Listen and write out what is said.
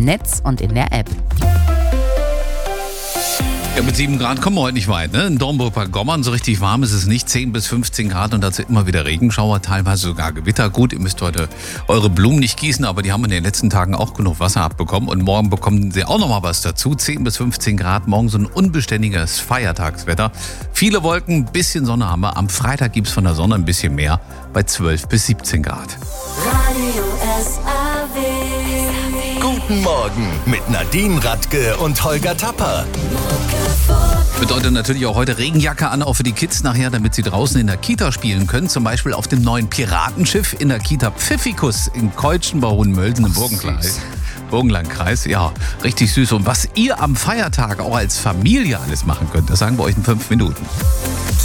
Netz und in der App. Ja, mit 7 Grad kommen wir heute nicht weit, ne? In Dornburg bei Gommern, so richtig warm ist es nicht, 10 bis 15 Grad und dazu immer wieder Regenschauer, teilweise sogar Gewitter. Gut, ihr müsst heute eure Blumen nicht gießen, aber die haben in den letzten Tagen auch genug Wasser abbekommen und morgen bekommen sie auch nochmal was dazu. 10 bis 15 Grad, morgen so ein unbeständiges Feiertagswetter. Viele Wolken, bisschen Sonne haben wir. Am Freitag gibt's von der Sonne ein bisschen mehr, bei 12 bis 17 Grad. Radio SAW. Guten Morgen mit Nadine Radke und Holger Tapper. Bedeutet natürlich auch heute Regenjacke an, auch für die Kids nachher, damit sie draußen in der Kita spielen können. Zum Beispiel auf dem neuen Piratenschiff in der Kita Pfiffikus in Keutschen bei Hohenmölsen im Burgenlandkreis. Ja, richtig süß. Und was ihr am Feiertag auch als Familie alles machen könnt, das sagen wir euch in 5 Minuten.